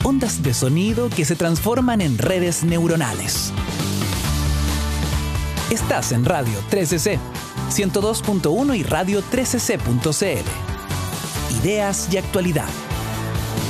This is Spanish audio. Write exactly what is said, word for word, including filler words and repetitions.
ondas de sonido que se transforman en redes neuronales. Estás en Radio trece ce, ciento dos punto uno y radio trece ce punto ce ele. Ideas y actualidad.